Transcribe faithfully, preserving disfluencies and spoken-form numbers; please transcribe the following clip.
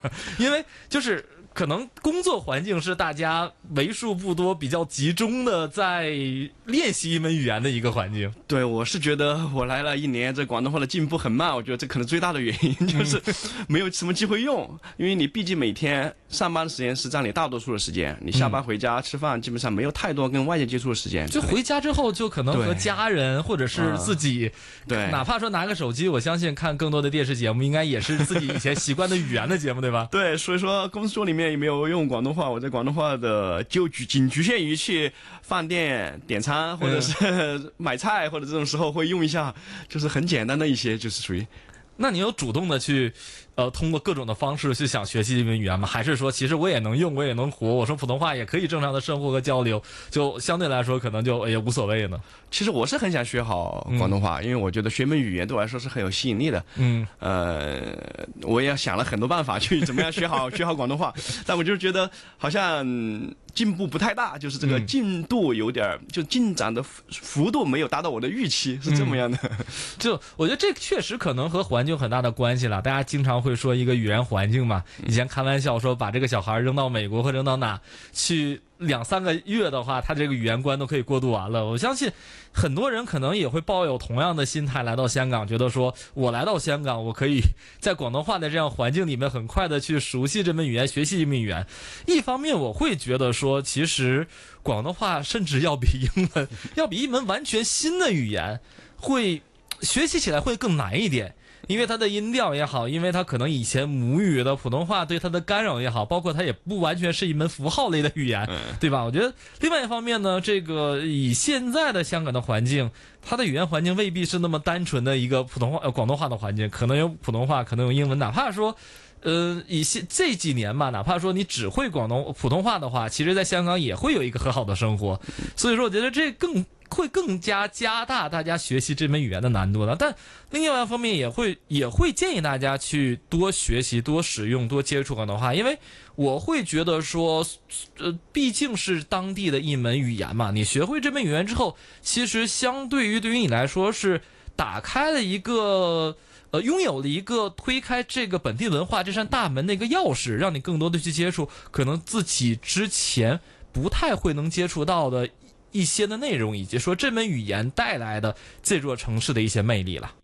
因为就是可能工作环境是大家为数不多比较集中的在练习一门语言的一个环境。 对，我是觉得我来了一年，这广东话的进步很慢，我觉得这可能最大的原因就是没有什么机会用，因为你毕竟每天上班的时间是占你大多数的时间，你下班回家吃饭基本上没有太多跟外界接触的时间。 就回家之后就可能和家人或者是自己， 对， 哪怕说拿个手机，我相信看更多的电视节目，应该也是自己以前习惯的语言的节目，对吧？ 对，所以说工作里面也没有用广东话，我在广东话的就仅局限于去饭店点餐或者是买菜或者这种时候会用一下，就是很简单的一些，就是属于。 那你有主动的去，呃，通过各种的方式去想学习这门语言吗？还是说，其实我也能用，我也能活，我说普通话也可以正常的生活和交流，就相对来说可能就也无所谓呢？ 其实我是很想学好广东话，嗯、因为我觉得学门语言对我来说是很有吸引力的。嗯，呃，我也想了很多办法去怎么样学好学好广东话，但我就觉得好像进步不太大，就是这个进度有点、嗯、就进展的幅度没有达到我的预期，是这么样的。嗯、 就我觉得这确实可能和环境有很大的关系了。大家经常会说一个语言环境嘛，以前开玩笑说把这个小孩扔到美国或扔到哪去两三个月的话，他这个语言关都可以过渡完了。我相信很多人可能也会抱有同样的心态来到香港，觉得说我来到香港，我可以在广东话的这样环境里面很快的去熟悉这门语言，学习这门语言。一方面我会觉得说，其实广东话甚至要比英文要比一门完全新的语言会学习起来会更难一点。因为它的音调也好，因为它可能以前母语的普通话对它的干扰也好，包括它也不完全是一门符号类的语言，对吧？我觉得另外一方面呢，这个以现在的香港的环境，它的语言环境未必是那么单纯的一个普通话、呃广东话的环境，可能有普通话，可能有英文，哪怕说。呃，以现这几年吧，哪怕说你只会广东普通话的话，其实在香港也会有一个很好的生活。所以说，我觉得这更会更加加大大家学习这门语言的难度了。但另外一方面，也会也会建议大家去多学习、多使用、多接触广东话，因为我会觉得说，呃，毕竟是当地的一门语言嘛，你学会这门语言之后，其实相对于对于你来说是打开了一个。呃，拥有了一个推开这个本地文化这扇大门的一个钥匙，让你更多的去接触可能自己之前不太会能接触到的一些的内容，以及说这门语言带来的这座城市的一些魅力了。